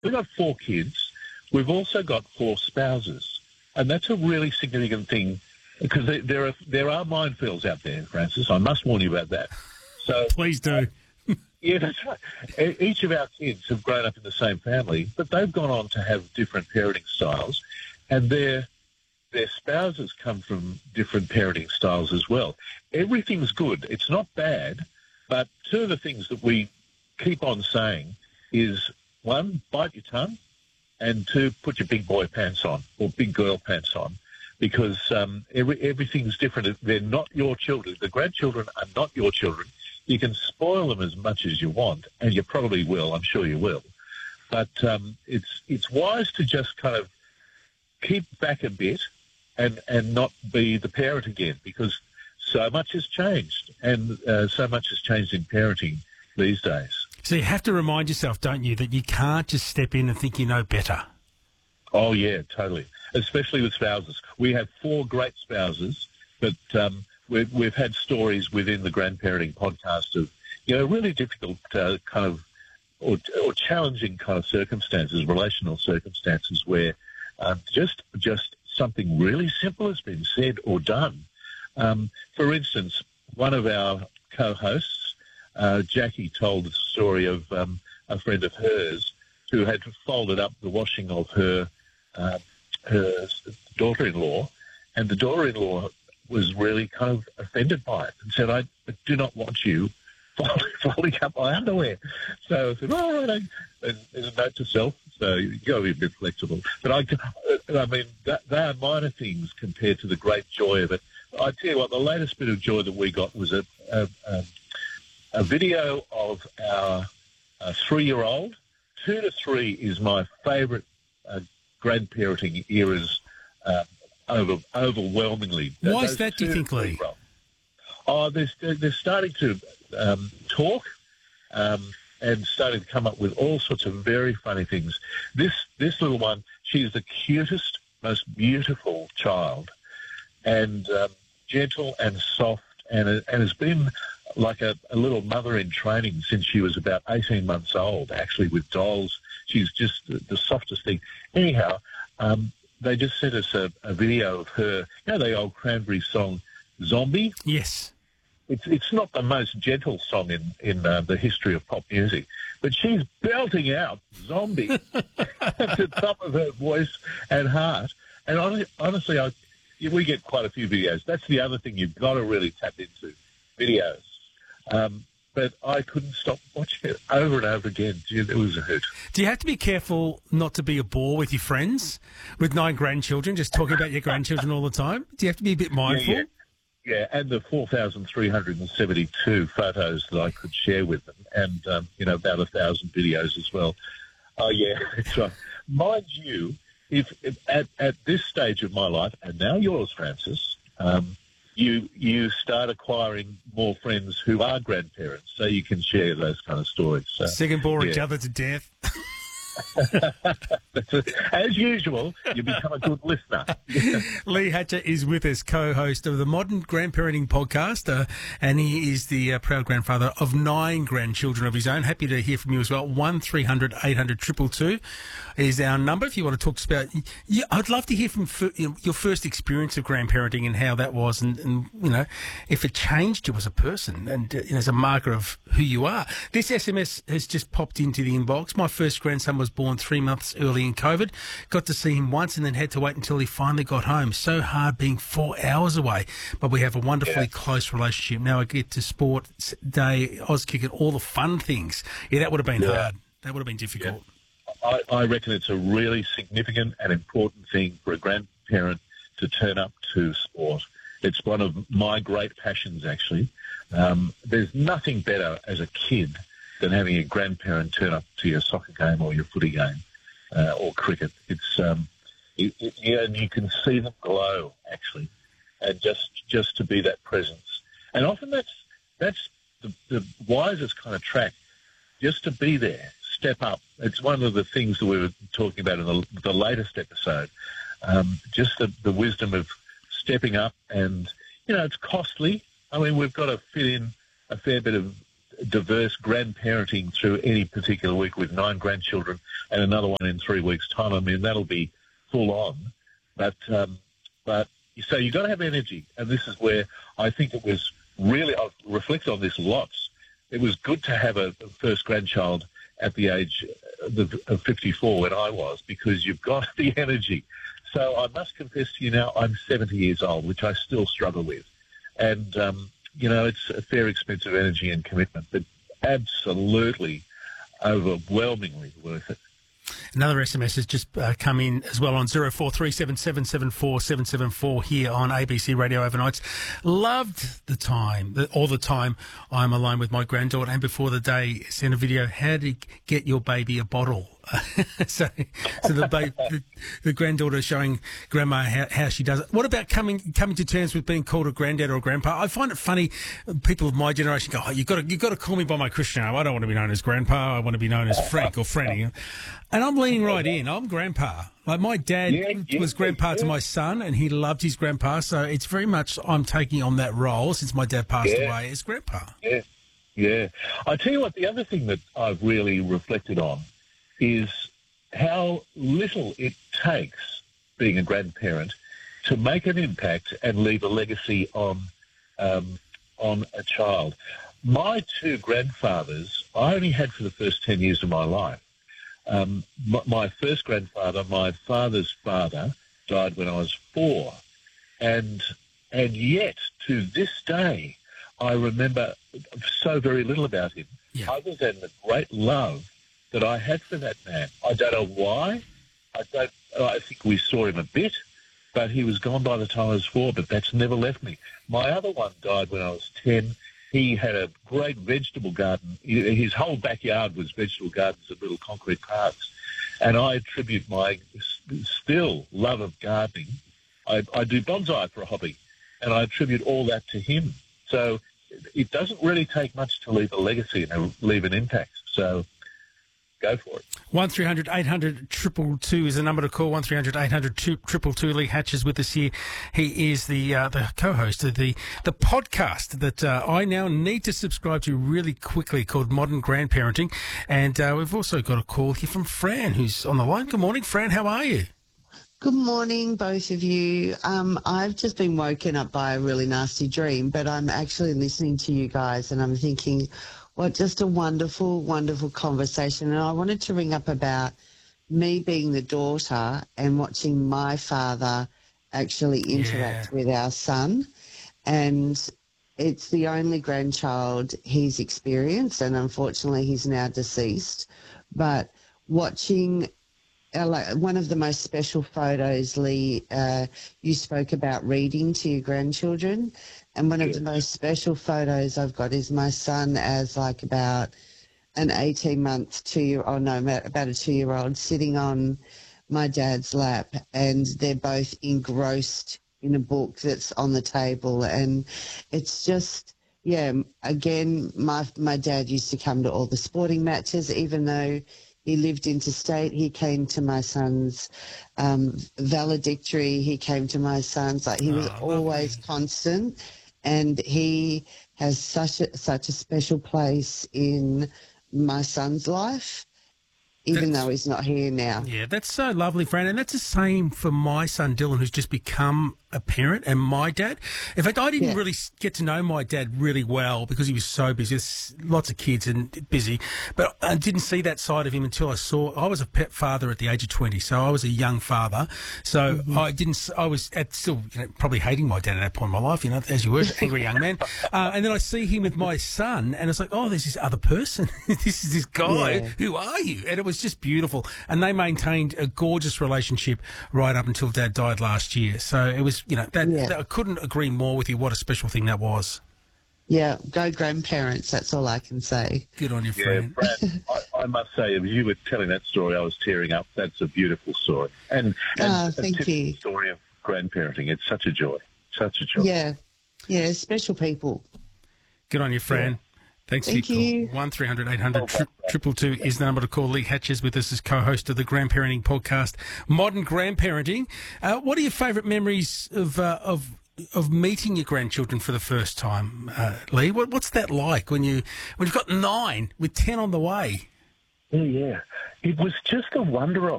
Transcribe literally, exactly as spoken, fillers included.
we've got four kids. We've also got four spouses. And that's a really significant thing because there, there are there are minefields out there, Francis. I must warn you about that. So Please do. Yeah, that's right. E- Each of our kids have grown up in the same family, but they've gone on to have different parenting styles, and their their spouses come from different parenting styles as well. Everything's good. It's not bad, but two of the things that we keep on saying is, one, bite your tongue, and two, put your big boy pants on or big girl pants on, because um, every, everything's different. They're not your children. The grandchildren are not your children. You can spoil them as much as you want, and you probably will. I'm sure you will. But um, it's it's wise to just kind of keep back a bit and, and not be the parent again, because so much has changed, and uh, so much has changed in parenting these days. So you have to remind yourself, don't you, that you can't just step in and think you know better. Oh, yeah, totally, especially with spouses. We have four great spouses, but um, we've, we've had stories within the Grandparenting podcast of, you know, really difficult uh, kind of or, or challenging kind of circumstances, relational circumstances where um, just just something really simple has been said or done. Um, for instance, one of our co-hosts, uh, Jackie, told the story of um, a friend of hers who had folded up the washing of her uh, her daughter-in-law, and the daughter-in-law was really kind of offended by it and said, I do not want you folding up my underwear. So I said, all right, and there's a note to self, so you've got to be a bit flexible. But I, I mean, that, they are minor things compared to the great joy of it. I tell you what, the latest bit of joy that we got was a, a, a, a video of our uh, three-year-old. Two to three is my favourite uh, grandparenting eras uh, over, overwhelmingly. Why is that, do you think, Lee? Oh, they're, they're starting to um, talk um, and starting to come up with all sorts of very funny things. This this little one, she's the cutest, most beautiful child, and um, gentle and soft, and, and has been like a, a little mother in training since she was about eighteen months old, actually, with dolls. She's just the, the softest thing. Anyhow, um, they just sent us a, a video of her, you know, the old Cranberry song, Zombie? Yes. It's it's not the most gentle song in, in uh, the history of pop music, but she's belting out Zombie at the top of her voice and heart. And honestly, honestly I, we get quite a few videos. That's the other thing you've got to really tap into, videos. Um, but I couldn't stop watching it over and over again. It was a hoot. Do you have to be careful not to be a bore with your friends with nine grandchildren, just talking about your grandchildren all the time? Do you have to be a bit mindful? Yeah, yeah. Yeah, and the four thousand three hundred seventy-two photos that I could share with them, and, um, you know, about a thousand videos as well. Oh, yeah, that's right. Mind you, if, if at, at this stage of my life, and now yours, Francis, um, you you start acquiring more friends who are grandparents, so you can share those kind of stories. So, Second bore yeah. each other to death. As usual, you become a good listener. Lee Hatcher is with us, co-host of the Modern Grandparenting Podcast, uh, and he is the uh, proud grandfather of nine grandchildren of his own. Happy to hear from you as well. one three hundred eight hundred two two two is our number if you want to talk about. Yeah, I'd love to hear from f- your first experience of grandparenting and how that was, and, and you know, if it changed you as a person and uh, you know, as a marker of who you are. This S M S has just popped into the inbox. My first grandson was born three months early in COVID. Got to see him once and then had to wait until he finally got home. So hard being four hours away. But we have a wonderfully yeah. close relationship. Now I get to sport day, Auskick, and all the fun things. Yeah, that would have been yeah. hard. That would have been difficult. Yeah. I, I reckon it's a really significant and important thing for a grandparent to turn up to sport. It's one of my great passions, actually. Um, there's nothing better as a kid than having a grandparent turn up to your soccer game or your footy game uh, or cricket. It's um, it, it, yeah, and you can see them glow, actually, and just just to be that presence. And often that's that's the, the wisest kind of track, just to be there, step up. It's one of the things that we were talking about in the, the latest episode, um, just the, the wisdom of stepping up. And, you know, it's costly. I mean, we've got to fit in a fair bit of diverse grandparenting through any particular week with nine grandchildren and another one in three weeks' time. I mean, that'll be full on. But, um, but so you've got to have energy. And this is where I think it was really, I've reflected on this lots. It was good to have a first grandchild at the age of fifty-four when I was, because you've got the energy. So I must confess to you now, I'm seventy years old, which I still struggle with. And, um, you know, it's a fair expensive energy and commitment, but absolutely overwhelmingly worth it. Another S M S has just uh, come in as well on zero four three seven seven seven four seven seven four here on A B C Radio Overnights. Loved the time, the, all the time I'm alone with my granddaughter, and before the day sent a video, how to get your baby a bottle. so so the, ba- the the granddaughter showing grandma how, how she does it. What about coming coming to terms with being called a granddad or a grandpa? I find it funny, people of my generation go, oh, you've got to, you've got to call me by my Christian name. I don't want to be known as grandpa. I want to be known as Frank or Franny. And I'm leaning right in. I'm grandpa. Like my dad yeah, yeah, was grandpa yeah. to my son, and he loved his grandpa. So it's very much I'm taking on that role since my dad passed yeah. away as grandpa. Yeah, yeah. I tell you what, the other thing that I've really reflected on is how little it takes, being a grandparent, to make an impact and leave a legacy on um, on a child. My two grandfathers, I only had for the first ten years of my life. Um, my, my first grandfather, my father's father, died when I was four. And and yet, to this day, I remember so very little about him, Yeah. other than the great love that I had for that man. I don't know why. I don't. I think we saw him a bit, but he was gone by the time I was four, but that's never left me. My other one died when I was ten. He had a great vegetable garden. His whole backyard was vegetable gardens and little concrete parks. And I attribute my still love of gardening. I, I do bonsai for a hobby, and I attribute all that to him. So it doesn't really take much to leave a legacy and leave an impact. So go for it. one three hundred eight hundred two two two is the number to call. one three hundred eight hundred two two two. Lee Hatch is with us here. He is the uh, the co-host of the, the podcast that uh, I now need to subscribe to really quickly, called Modern Grandparenting. And uh, we've also got a call here from Fran, who's on the line. Good morning, Fran. How are you? Good morning, both of you. Um, I've just been woken up by a really nasty dream, but I'm actually listening to you guys and I'm thinking, what just a wonderful, wonderful conversation. And I wanted to ring up about me being the daughter and watching my father actually interact Yeah. with our son. And it's the only grandchild he's experienced, and unfortunately he's now deceased. But watching uh, like one of the most special photos, Lee, uh, you spoke about reading to your grandchildren. And one of the most special photos I've got is my son as like about an eighteen-month, two-year, oh no, about a two-year-old sitting on my dad's lap, and they're both engrossed in a book that's on the table. And it's just, yeah, again, my my dad used to come to all the sporting matches, even though he lived interstate. He came to my son's um, valedictory. He came to my son's, like he was Oh, always lovely. constant. And he has such a such a special place in my son's life, even That's- though he's not here now. Yeah, that's so lovely, Fran. And that's the same for my son, Dylan, who's just become a parent, and my dad. In fact, I didn't Yeah. really get to know my dad really well because he was so busy. There's lots of kids and busy. But I didn't see that side of him until I saw, I was a pet father at the age of twenty. So I was a young father. So Mm-hmm. I didn't, I was at still you know, probably hating my dad at that point in my life, you know, as you were, angry young man. Uh, and then I see him with my son and it's like, oh, there's this other person. This is this guy. Yeah. Who are you? And it was just beautiful. And they maintained a gorgeous relationship right up until Dad died last year. So it was, you know, that, Yeah. that I couldn't agree more with you. What a special thing that was. Yeah, go grandparents, that's all I can say. Good on you, Yeah, friend. Fran, I, I must say, if you were telling that story, I was tearing up. That's a beautiful story. And, and Oh, a thank typical you. story of grandparenting. It's such a joy. Such a joy. Yeah, yeah, special people. Good on you, Fran. Thanks Thank for your you. call. one three hundred eight hundred two two two is the number to call. Lee Hatch is with us as co-host of the Grandparenting podcast, Modern Grandparenting. Uh, what are your favourite memories of uh, of of meeting your grandchildren for the first time, uh, Lee? What, what's that like when you when you've got nine with ten on the way? Oh, yeah. It was just a wonder of